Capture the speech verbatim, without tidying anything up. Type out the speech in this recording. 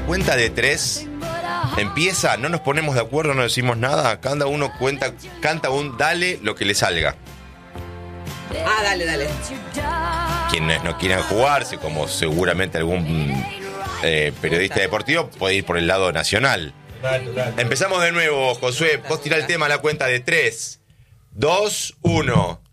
cuenta de tres empieza, no nos ponemos de acuerdo, no decimos nada, cada uno cuenta, canta un dale lo que le salga. Ah, dale, dale. Quienes no quieran jugarse, como seguramente algún eh, periodista deportivo, puede ir por el lado nacional. Empezamos de nuevo, Josué, vos tirá el tema a la cuenta de tres, dos, uno.